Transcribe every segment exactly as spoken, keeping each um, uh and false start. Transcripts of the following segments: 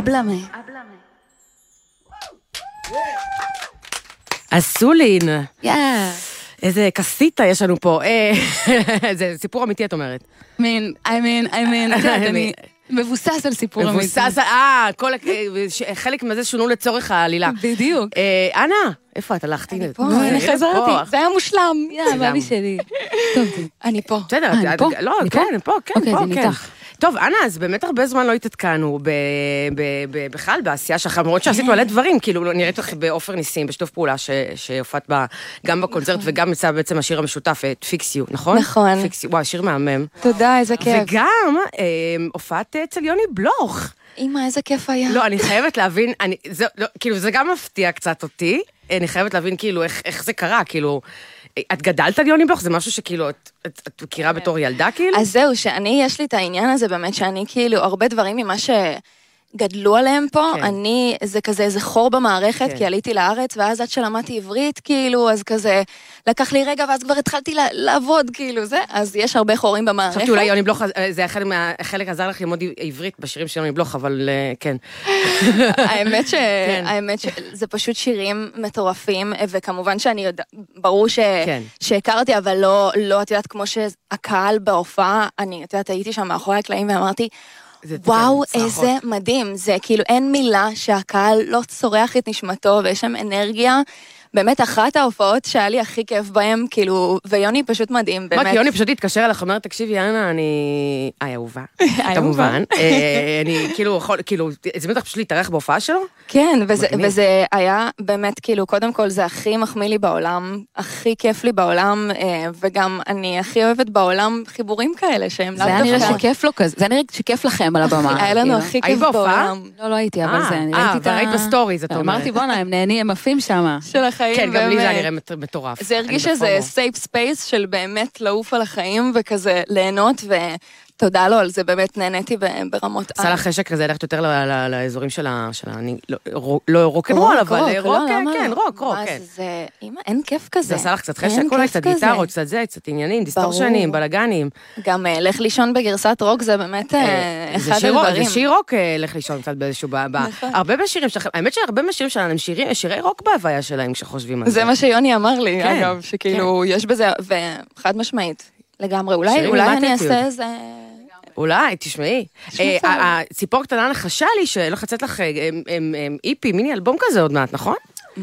אבלמה. אסולין. יאה. איזה קסיטה יש לנו פה. זה סיפור אמיתי, את אומרת. I mean, I mean, I mean, אני מבוסס על סיפור אמיתי. מבוסס, אה, חלק מזה שונו לצורך העלילה. בדיוק. אנה, איפה את הלכתי? אני פה, אני חזרתי, זה היה מושלם. יאה, באבי שלי. טוב, אני פה. בסדר, אני פה? לא, כן, פה, כן, אוקיי, פה, אז אני כן. איתך. טוב, אנה, אז באמת הרבה זמן לא התעדכנו בכלל בעשייה שלך, למרות שעשית מלא דברים, כאילו נראית לך באופר ניסים, בשיתוף פעולה שהופעת גם בקונצרט וגם יצא בעצם השיר המשותף, את פיקס יו, נכון? נכון. פיקס יו, וואו, שיר מהמם. תודה, איזה כיף. וגם הופעת אצל יוני בלוך. אמא, איזה כיף היה. לא, אני חייבת להבין, כאילו זה גם מפתיע קצת אותי, אני חייבת להבין כאילו איך זה קרה, כאילו... את גדלת על יוני בלוך? זה משהו שכאילו, את, את, את מכירה בתור ילדה כאילו? אז זהו, שאני, יש לי את העניין הזה באמת, שאני כאילו, הרבה דברים ממה שגדלו עליהם פה, כן. אני, זה כזה, זה חור במערכת, כן. כי עליתי לארץ, ואז עד שלמדתי עברית, כאילו, אז כזה, לקח לי רגע, ואז כבר התחלתי לעבוד, כאילו, זה, אז יש הרבה חורים במערכת. חשבתי אולי יוני בלוך, זה חלק, מה, חלק עזר לך ללמוד עברית בשירים של יוני בלוך, אבל כן. האמת ש... האמת שזה פשוט שירים מטורפים, וכמובן שאני יודע, ברור ש... שהכרתי, אבל לא, לא, את יודעת, כמו שהקהל בהופעה, אני, את יודעת, הייתי שם מאחורי הקלעים ואמרתי, וואו, איזה מדהים, זה כאילו אין מילה שהקהל לא צורח את נשמתו, ויש שם אנרגיה, באמת אחת ההופעות שהיה לי הכי כיף בהם, כאילו, ויוני פשוט מדהים, באמת. מה, יוני פשוט התקשר אליך, אומרת, תקשיבי, אנה, אני... איי, אהובה. כמובן. אני, כאילו, כאילו, הזמין אותך פשוט להתארח בהופעה שלו? כן, וזה היה באמת, כאילו, קודם כל, זה הכי מחמיא לי בעולם, הכי כיף לי בעולם, וגם אני הכי אוהבת בעולם חיבורים כאלה, שהם זה היה נראה שכיף לו כזה, זה היה נראה שכיף לכם על הבמה. היה לנו הכי כיף בעולם. לא, לא הייתי, אבל זה, אני ראיתי את ה... אה, וראית בסטוריז, את אומרת. אמרתי, בוא'נה, הם נהנים, הם עפים שמה. של החיים. כן, גם לי זה נראה מטורף. זה הרגיש שזה סייף ספייס של באמת לעוף על החיים וכזה ליהנות, ותודה לו על זה, באמת נהניתי ברמות. עשה לך חשק כזה, הלכת יותר לאזורים של ה... לא רוק'נ'רול, אבל רוק, כן, רוק, רוק, כן. זה, אין כיף כזה. זה עשה לך קצת חשק, אולי קצת גיטרות, קצת זה, קצת עניינים, דיסטורשנים, בלגנים. גם לך לישון בגרסת רוק, זה באמת אחד הדברים. זה שיר רוק, לך לישון קצת באיזשהו... הרבה בשירים שלכם, האמת שהרבה בשירים שלנו הם שירי רוק בהוויה שלהם כשחושבים על זה. זה מה שיוני אמר לי, אגב, שכאילו יש בזה, וחד משמעית, לגמרי, אולי אני אעשה איזה... אולי, תשמעי. הציפור קטנה נחשה לי שלא חצאת לך איפי, מיני אלבום כזה עוד מעט, נכון?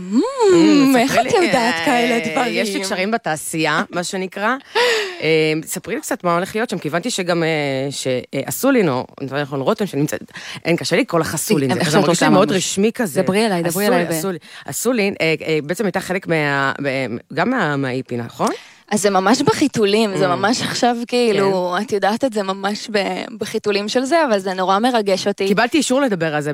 איך את יודעת כאלה דברים? יש לי קשרים בתעשייה, מה שנקרא. ספרי לי קצת מה הולך להיות שם, כי הבנתי שגם שאסולין, או נכון, רותם, שנמצאת, אין קשה לי כל החסולין, זה מרגיש לי מאוד רשמי כזה. דברי אליי, דברי אליי. אסולין, בעצם הייתה חלק גם מהאיפי, נכון? אז זה ממש בחיתולים, זה ממש עכשיו כאילו, את יודעת את זה ממש בחיתולים של זה, אבל זה נורא מרגש אותי. קיבלתי אישור לדבר על זה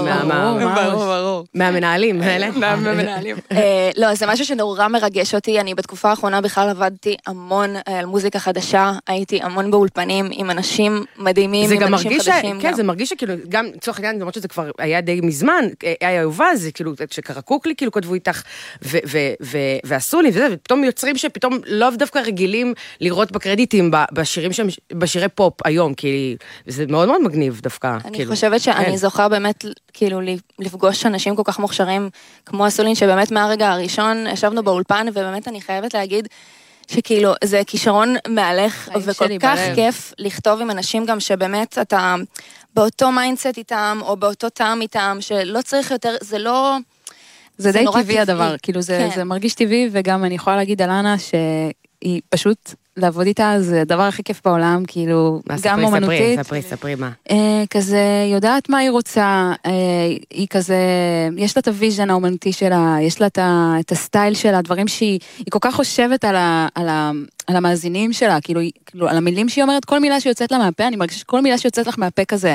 מהמנהלים האלה. מהמנהלים. לא, זה משהו שנורא מרגש אותי, אני בתקופה האחרונה בכלל עבדתי המון על מוזיקה חדשה, הייתי המון באולפנים עם אנשים מדהימים, עם אנשים חדשים. כן, זה מרגיש שכאילו, גם צורך העניין, למרות שזה כבר היה די מזמן, היה אהובה, זה כאילו, שקרקוק לי, כאילו כתבו איתך, ועשו לי, וזה, ופתאום יוצרים שפתאום לא דווקא רגילים לראות בקרדיטים בשירים שם, בשירי פופ היום, כי זה מאוד מאוד מגניב דווקא. אני חושבת שאני זוכה באמת, כאילו, לפגוש אנשים כל כך מוכשרים, כמו אסולין, שבאמת מהרגע הראשון ישבנו באולפן, ובאמת אני חייבת להגיד, שכאילו, זה כישרון מהלך, וכל כך כיף לכתוב עם אנשים גם שבאמת אתה באותו מיינדסט איתם, או באותו טעם איתם, שלא צריך יותר, זה לא... זה די טבעי הדבר, כאילו זה מרגיש טבעי, וגם אני יכולה להגיד על אנה שהיא פשוט לעבוד איתה, זה הדבר הכי כיף בעולם, כאילו, גם אומנותית. ספרי, ספרי, מה? כזה, יודעת מה היא רוצה, היא כזה, יש לה את הוויז'ן האומנותי שלה, יש לה את הסטייל שלה, דברים שהיא כל כך חושבת על המאזינים שלה, כאילו, על המילים שהיא אומרת, כל מילה שיוצאת לה מהפה, אני מרגישה שכל מילה שיוצאת לך מהפה כזה,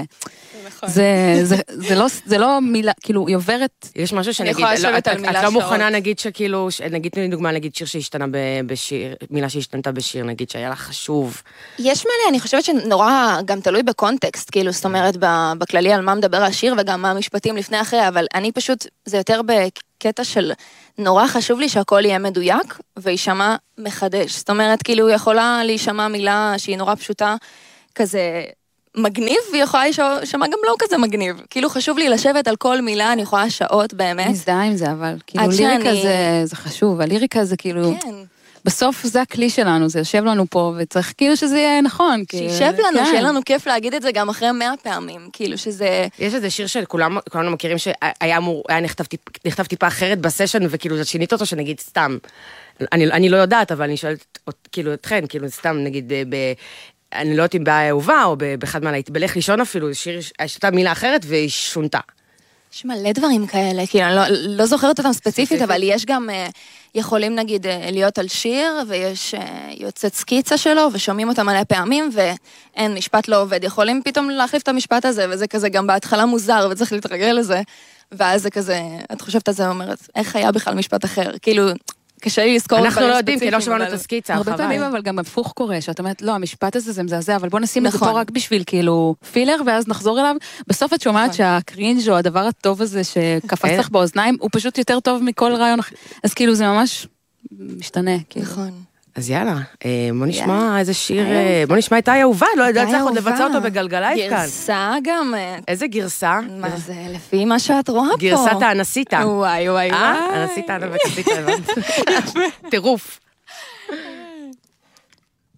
זה לא מילה, כאילו, היא עוברת... יש משהו שנגיד, את לא מוכנה, נגיד שכאילו, נגיד, דוגמה, נגיד שיר שהשתנה בשיר, מילה שהשתנתה בשיר, נגיד שהיה לה חשוב. יש מלא, אני חושבת שנורא גם תלוי בקונטקסט, כאילו, זאת אומרת, בכללי על מה מדבר השיר, וגם מה המשפטים לפני אחרי, אבל אני פשוט, זה יותר בקטע של נורא חשוב לי שהכל יהיה מדויק, וישמע מחדש. זאת אומרת, כאילו, יכולה להישמע מילה שהיא נורא פשוטה, כזה... מגניב, והיא יכולה להישמע גם לא כזה מגניב. כאילו חשוב לי לשבת על כל מילה, אני יכולה שעות באמת. מזדהה עם זה, אבל כאילו ליריקה זה חשוב, הליריקה זה כאילו... בסוף זה הכלי שלנו, זה יושב לנו פה, וצריך כאילו שזה יהיה נכון. שישב לנו, שיהיה לנו כיף להגיד את זה גם אחרי מאה פעמים, כאילו שזה... יש איזה שיר שכולנו מכירים שהיה אמור, היה נכתב טיפה אחרת בסשן, וכאילו שינית אותו שנגיד סתם, אני לא יודעת, אבל אני שואלת כאילו אתכן, כאילו סתם נגיד ב... אני לא יודעת אם באהובה, או באחד מהלהיט, בלך לישון אפילו, שיר, הייתה מילה אחרת והיא שונתה. יש מלא דברים כאלה, כאילו, אני לא, לא זוכרת אותם ספציפית, אבל יש גם, יכולים נגיד להיות על שיר, ויש יוצאת סקיצה שלו, ושומעים אותם מלא פעמים, ואין, משפט לא עובד. יכולים פתאום להחליף את המשפט הזה, וזה כזה גם בהתחלה מוזר, וצריך להתרגל לזה, ואז זה כזה, את חושבת על זה, אומרת, איך היה בכלל משפט אחר? כאילו... קשה לי לזכור... אנחנו לא יודעים, כי לא שמענו את הסקיצה, חבל. הרבה פעמים, אבל גם הפוך קורה, שאת אומרת, לא, המשפט הזה זה מזעזע, אבל בוא נשים את זה פה רק בשביל כאילו פילר, ואז נחזור אליו. בסוף את שומעת שהקרינג' או הדבר הטוב הזה שקפץ לך באוזניים, הוא פשוט יותר טוב מכל רעיון אחר. אז כאילו זה ממש משתנה. נכון. אז יאללה, בוא נשמע איזה שיר, בוא נשמע את האהובה, לא יודעת צריך עוד לבצע אותו בגלגלייב כאן. גרסה גם. איזה גרסה? מה זה, לפי מה שאת רואה פה. גרסת האנסיתה. וואי וואי וואי. אה? אנסיתה, אנסיתה, הבנת. טירוף.